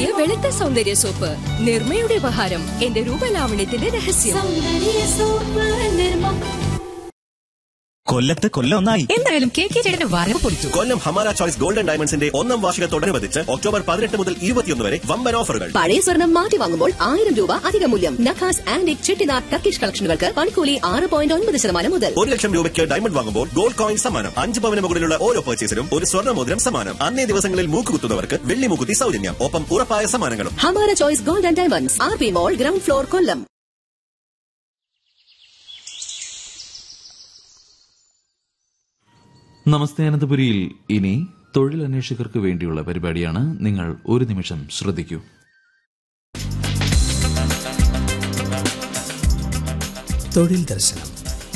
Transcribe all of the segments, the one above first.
പുതിയ വെളുത്ത സൗന്ദര്യ സോപ്പ് നിർമ്മയുടെ ഉപഹാരം. എന്റെ രൂപലാവണ്യത്തിന്റെ രഹസ്യം. കൊല്ലത്ത് കൊല്ലം ഒന്നായി. എന്തായാലും കെ ചേട്ടന്റെ വരവ് പൊളിച്ചു. കൊല്ലം ഹമാര ചോയ്സ് ഗോൾഡൻ ഡയമണ്ട്സിന്റെ 1ാം വാർഷികത്തോടനുബന്ധിച്ച് ഒക്ടോബർ 18 മുതൽ 21 വരെ വമ്പൻ ഓഫറുകൾ. പഴയ സ്വർണം മാറ്റി വാങ്ങുമ്പോൾ 1000 രൂപ അധിക മൂല്യം. നഖാസ് ആന്റിക് ചെട്ടിനാട് ടർക്കിഷ് കളക്ഷനുകൾക്ക് പണിക്കൂലി 6.9% മുതൽ. 1 ലക്ഷം രൂപയ്ക്ക് ഡയമണ്ട് വാങ്ങുമ്പോൾ ഗോൾഡ് കോയിൻ സമ്മാനം. 5 പവന് മുകളിലുള്ള ഓരോ പർച്ചേസിലും ഒരു സ്വർണ്ണമോതിരം സമ്മാനം. അന്നേ ദിവസങ്ങളിൽ മൂക്കുകുത്തുന്നവർക്ക് വെള്ളി മൂക്കുത്തി സൗജന്യം. ഒപ്പം ഉറപ്പായ സമ്മാനങ്ങളും. Hamara choice golden diamonds, RP മോൾ, ഗ്രൗണ്ട് ഫ്ലോർ, കൊല്ലം. നമസ്തേ അനന്തപുരിയിൽ ഇനി തൊഴിലന്വേഷകർക്ക് വേണ്ടിയുള്ള പരിപാടിയാണ്. നിങ്ങൾ ഒരു നിമിഷം ശ്രദ്ധിക്കൂ. തൊഴിൽ ദർശനം.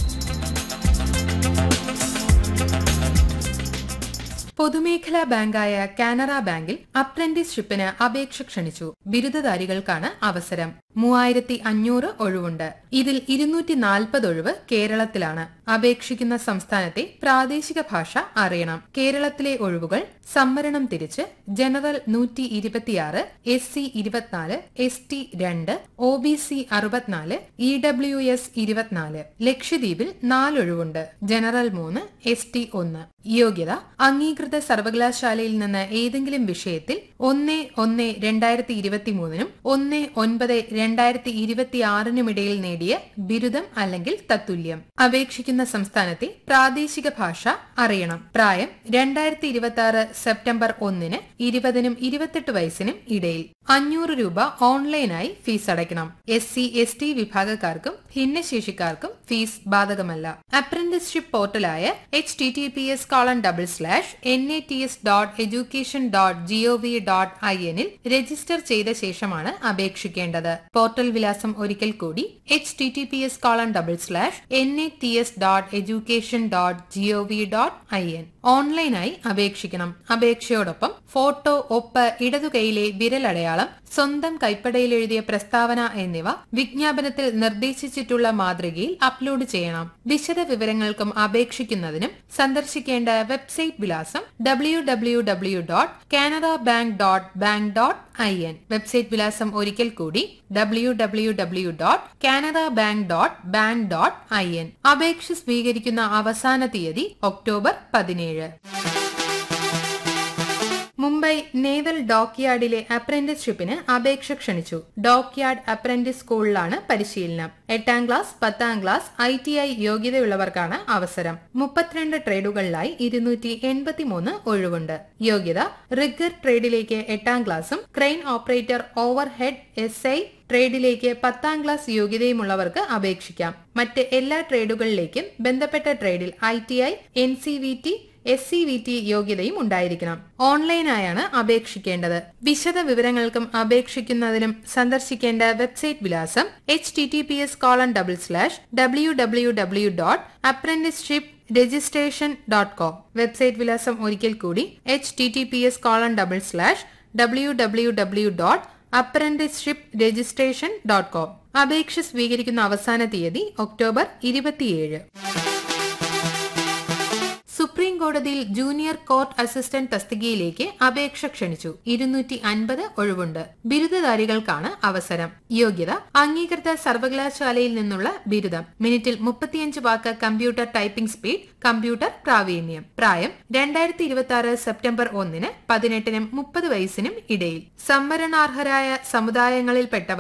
പൊതുമേഖലാ ബാങ്കായ കാനറ ബാങ്കിൽ അപ്രന്റീസ്ഷിപ്പിന് അപേക്ഷ ക്ഷണിച്ചു. ബിരുദധാരികൾക്കാണ് അവസരം. 3500 ഒഴിവുണ്ട്. ഇതിൽ 240 ഒഴിവ് കേരളത്തിലാണ്. അപേക്ഷിക്കുന്ന സംസ്ഥാനത്തെ പ്രാദേശിക ഭാഷ അറിയണം. കേരളത്തിലെ ഒഴിവുകൾ: സംവരണം തിരിച്ച് general 126, SC 24, ST 2, OBC 64, EWS 24. ലക്ഷദ്വീപിൽ 4 ഒഴിവുണ്ട്. General 3, ST 1. യോഗ്യത: അംഗീകൃത സർവകലാശാലയിൽ നിന്ന് ഏതെങ്കിലും വിഷയത്തിൽ 1/1/2023 1/9/2026 നേടിയ ബിരുദം അല്ലെങ്കിൽ തത്തുല്യം. അപേക്ഷിക്കുന്ന സംസ്ഥാനത്തെ പ്രാദേശിക ഭാഷ അറിയണം. പ്രായം 2026 സെപ്റ്റംബർ 1 20നും 28 വയസ്സിനും ഇടയിൽ. 500 രൂപ ഓൺലൈനായി ഫീസ് അടയ്ക്കണം. SC ST വിഭാഗക്കാർക്കും ഭിന്നശേഷിക്കാർക്കും ഫീസ് ബാധകമല്ല. അപ്രന്റീസ്ഷിപ്പ് പോർട്ടലായ https://nats.education.gov.in രജിസ്റ്റർ ചെയ്ത ശേഷമാണ് അപേക്ഷിക്കേണ്ടത്. പോർട്ടൽ വിലാസം ഒരിക്കൽ കൂടി: https://nats.education.gov.in. ഓൺലൈനായി അപേക്ഷിക്കണം. അപേക്ഷയോടൊപ്പം ഫോട്ടോ, ഒപ്പ്, ഇടതുകൈയിലെ വിരലടയാളം, സ്വന്തം കൈപ്പടയിൽ എഴുതിയ പ്രസ്താവന എന്നിവ വിജ്ഞാപനത്തിൽ നിർദ്ദേശിച്ചിട്ടുള്ള മാതൃകയിൽ അപ്ലോഡ് ചെയ്യണം. വിശദ വിവരങ്ങൾക്കും അപേക്ഷിക്കുന്നതിനും സന്ദർശിക്കേണ്ട വെബ്സൈറ്റ് വിലാസം www.canarabank.bank.in. വെബ്സൈറ്റ് വിലാസം ഒരിക്കൽ കൂടി: www.canarabank.bank.in. അപേക്ഷ സ്വീകരിക്കുന്ന അവസാന തീയതി ഒക്ടോബർ 17. മുംബൈ നേവൽ ഡോക്യാർഡിലെ അപ്രന്റീസ്ഷിപ്പിന് അപേക്ഷ ക്ഷണിച്ചു. ഡോക്യാർഡ് അപ്രന്റീസ് സ്കൂളിലാണ് പരിശീലനം. 8ാം ക്ലാസ്, 10ാം ക്ലാസ്, ITI യോഗ്യതയുള്ളവർക്കാണ് അവസരം. 32 ട്രേഡുകളിലായി 283 ഒഴിവുണ്ട്. യോഗ്യത: റിഗർ ട്രേഡിലേക്ക് 8ാം ക്ലാസും crane operator, overhead, SI ട്രേഡിലേക്ക് 10ാം class യോഗ്യതയുമുള്ളവർക്ക് അപേക്ഷിക്കാം. മറ്റ് എല്ലാ ട്രേഡുകളിലേക്കും ബന്ധപ്പെട്ട ട്രേഡിൽ ITI, NCVT, SCVT യോഗ്യതയും ഉണ്ടായിരിക്കണം. ഓൺലൈനായാണ് അപേക്ഷിക്കേണ്ടത്. വിശദ വിവരങ്ങൾക്കും അപേക്ഷിക്കുന്നതിനും സന്ദർശിക്കേണ്ട വെബ്സൈറ്റ് വിലാസം https://www.apprenticeshipregistration.com. വെബ്സൈറ്റ് വിലാസം ഒരിക്കൽ കൂടി: https://www.apprenticeshipregistration.com. അപേക്ഷ സ്വീകരിക്കുന്ന അവസാന തീയതി ഒക്ടോബർ 27. സുപ്രീം കോടതിയിൽ ജൂനിയർ കോർട്ട് അസിസ്റ്റന്റ് തസ്തികയിലേക്ക് അപേക്ഷ ക്ഷണിച്ചു. 250 ഒഴിവുണ്ട്. ബിരുദധാരികൾക്കാണ് അവസരം. യോഗ്യത: അംഗീകൃത സർവകലാശാലയിൽ നിന്നുള്ള ബിരുദം. മിനിറ്റിൽ 35 വാക്ക് കമ്പ്യൂട്ടർ ടൈപ്പിംഗ് സ്പീഡ്. കമ്പ്യൂട്ടർ പ്രാവീണ്യം. പ്രായം 2026 സെപ്റ്റംബർ 1 18നും 30 വയസ്സിനും ഇടയിൽ. സംവരണാർഹരായ സമുദായങ്ങളിൽപ്പെട്ടവർ